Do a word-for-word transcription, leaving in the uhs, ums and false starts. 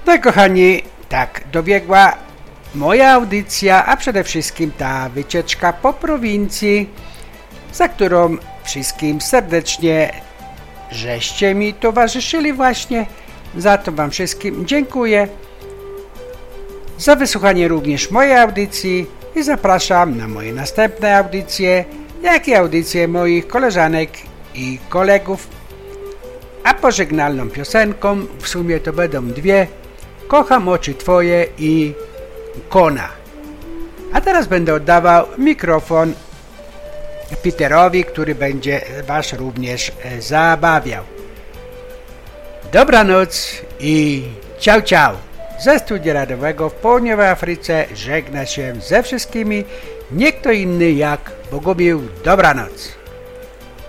No i kochani, tak dobiegła moja audycja, a przede wszystkim ta wycieczka po prowincji, za którą wszystkim serdecznie żeście mi towarzyszyli właśnie. Za to wam wszystkim dziękuję. Za wysłuchanie również mojej audycji i zapraszam na moje następne audycje, jak i audycje moich koleżanek i kolegów. A pożegnalną piosenką, w sumie to będą dwie, Kocham oczy twoje i Kona. A teraz będę oddawał mikrofon Peterowi, który będzie was również zabawiał. Dobranoc i ciao ciao. Ze studia radiowego w Południowej Afryce żegna się ze wszystkimi nie kto inny jak Bogumił. Dobranoc.